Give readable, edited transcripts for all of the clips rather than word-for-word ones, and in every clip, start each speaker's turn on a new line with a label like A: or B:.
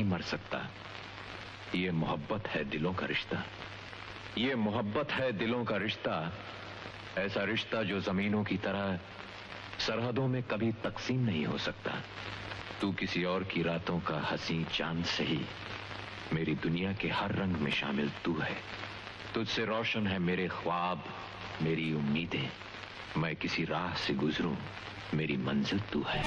A: नहीं मर सकता। ये मोहब्बत है दिलों का रिश्ता, ये मोहब्बत है दिलों का रिश्ता, ऐसा रिश्ता जो जमीनों की तरह सरहदों में कभी तकसीम नहीं हो सकता। तू किसी और की रातों का हसी चांद से ही, मेरी दुनिया के हर रंग में शामिल तू है। तुझसे रोशन है मेरे ख्वाब, मेरी उम्मीदें, मैं किसी राह से गुजरूं, मेरी मंजिल तू है।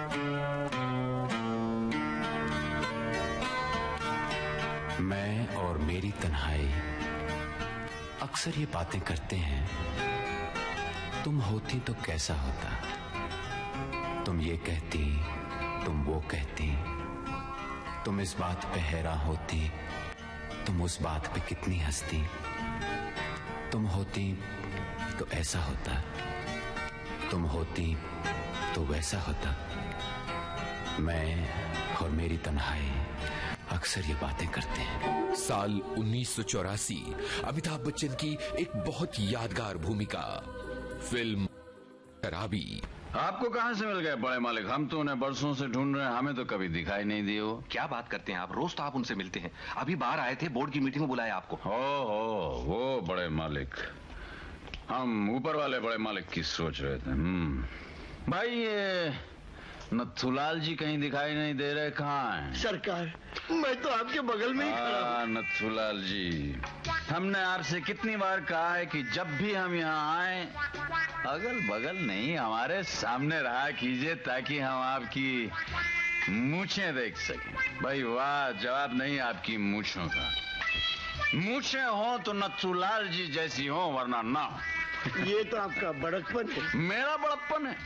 B: मैं और मेरी तन्हाई अक्सर ये बातें करते हैं, तुम होती तो कैसा होता, तुम ये कहती, तुम वो कहती, तुम इस बात पे हैरान होती, तुम उस बात पे कितनी हंसती, तुम होती तो ऐसा होता, तुम होती तो वैसा होता। मैं और मेरी तन्हाई अक्सर ये बातें करते हैं।
C: साल 1984 अमिताभ बच्चन की एक बहुत यादगार भूमिका, फिल्म शराबी।
D: आपको कहां से मिल गए बड़े मालिक? हम तो उन्हें बरसों से ढूंढ रहे हैं, हमें तो कभी दिखाई नहीं दिए वो।
E: क्या बात करते हैं आप, रोज तो आप उनसे मिलते हैं। अभी बाहर आए थे, बोर्ड की मीटिंग में बुलाया आपको।
D: हो वो बड़े मालिक, हम ऊपर वाले बड़े मालिक की सोच रहे थे। भाई ये नथुलाल जी कहीं दिखाई नहीं दे रहे, कहाँ हैं?
F: सरकार, मैं तो आपके बगल में ही खड़ा हूं।
D: नथुलाल जी, हमने आपसे कितनी बार कहा है कि जब भी हम यहाँ आए अगल बगल नहीं, हमारे सामने रहा कीजिए ताकि हम आपकी मूछें देख सकें। भाई वाह, जवाब नहीं आपकी मूछों का। मूछें हो तो नथुलाल जी जैसी हो, वरना ना हो।
F: ये तो आपका बड़कपन है।
D: मेरा बड़प्पन है?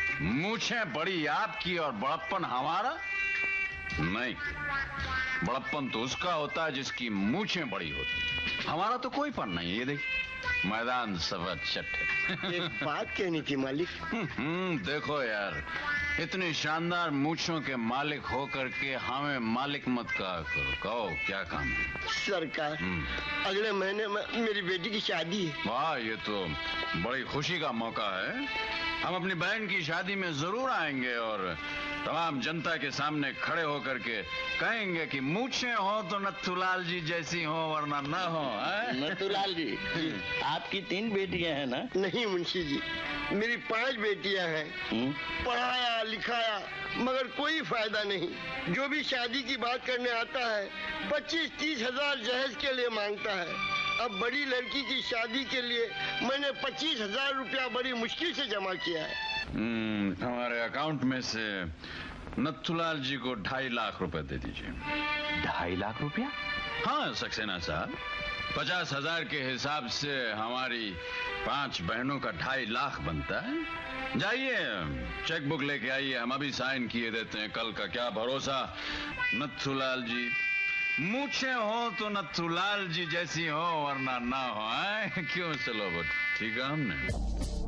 D: मूछें बड़ी आपकी और बड़प्पन हमारा नहीं। बड़प्पन तो उसका होता है जिसकी मूछें बड़ी होती। हमारा तो कोई पन नहीं है। ये देखिए, मैदान सफेद चट्टे।
F: एक बात कहनी थी मालिक।
D: देखो यार, इतनी शानदार मूछों के मालिक होकर के हमें मालिक मत कहा करो। कहो क्या काम है?
F: सरकार, अगले महीने में मेरी बेटी की शादी है।
D: वाह, ये तो बड़ी खुशी का मौका है। हम अपनी बहन की शादी में जरूर आएंगे और तमाम जनता के सामने खड़े होकर के कहेंगे कि मूछें हो तो नथुलाल जी जैसी हो, वरना न हो।
G: नथुलाल जी, आपकी 3 बेटियां हैं ना?
F: नहीं मुंशी जी, मेरी 5 बेटियां हैं। पढ़ाया लिखाया मगर कोई फायदा नहीं। जो भी शादी की बात करने आता है 25-30 हजार जहेज के लिए मांगता है। अब बड़ी लड़की की शादी के लिए मैंने 25,000 रुपया बड़ी मुश्किल से जमा किया है।
D: हमारे अकाउंट में से नथुलाल जी को 2.5 लाख रुपए दे दीजिए।
E: 2.5 लाख रुपया?
D: हाँ सक्सेना साहब, 50,000 के हिसाब से हमारी 5 बहनों का 2.5 लाख बनता है। जाइए चेक बुक लेके आइए, हम अभी साइन किए देते हैं। कल का क्या भरोसा। नथुलाल जी, मूछें हो तो नथुलाल जी जैसी हो, वरना ना हो। क्यों? चलो वो ठीक है। हमने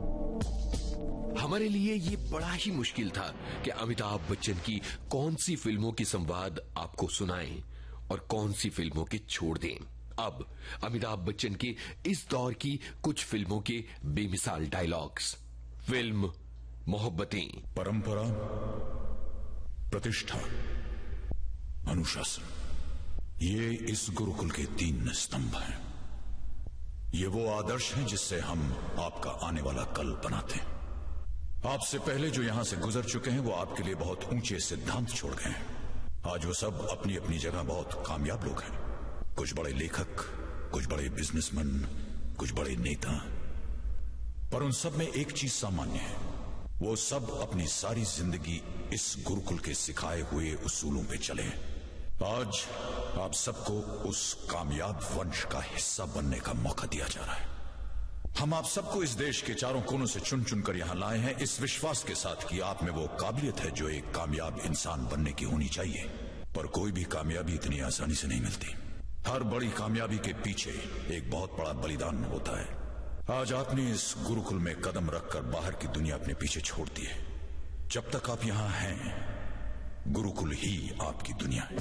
C: हमारे लिए ये बड़ा ही मुश्किल था कि अमिताभ बच्चन की कौन सी फिल्मों की संवाद आपको सुनाएं और कौन सी फिल्मों के छोड़ दें। अब अमिताभ बच्चन के इस दौर की कुछ फिल्मों के बेमिसाल डायलॉग्स। फिल्म मोहब्बतें।
H: परंपरा, प्रतिष्ठा, अनुशासन, ये इस गुरुकुल के 3 स्तंभ हैं। ये वो आदर्श हैं जिससे हम आपका आने वाला कल बनाते हैं। आपसे पहले जो यहां से गुजर चुके हैं वो आपके लिए बहुत ऊंचे सिद्धांत छोड़ गए हैं। आज वो सब अपनी अपनी जगह बहुत कामयाब लोग हैं। कुछ बड़े लेखक, कुछ बड़े बिजनेसमैन, कुछ बड़े नेता। पर उन सब में एक चीज सामान्य है, वो सब अपनी सारी जिंदगी इस गुरुकुल के सिखाए हुए उसूलों पे चले। आज आप सबको उस कामयाब वंश का हिस्सा बनने का मौका दिया जा रहा है। हम आप सबको इस देश के चारों कोनों से चुन चुन कर यहां लाए हैं, इस विश्वास के साथ कि आप में वो काबिलियत है जो एक कामयाब इंसान बनने की होनी चाहिए। पर कोई भी कामयाबी इतनी आसानी से नहीं मिलती। हर बड़ी कामयाबी के पीछे एक बहुत बड़ा बलिदान होता है। आज आपने इस गुरुकुल में कदम रखकर बाहर की दुनिया अपने पीछे छोड़ दी है। जब तक आप यहां हैं, गुरुकुल ही आपकी दुनिया है।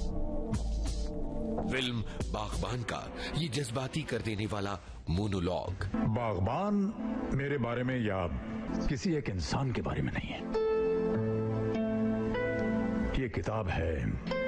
C: फिल्म बागबान का ये जज्बाती कर देने वाला मोनोलॉग।
H: बागबान मेरे बारे में या किसी एक इंसान के बारे में नहीं है। ये किताब है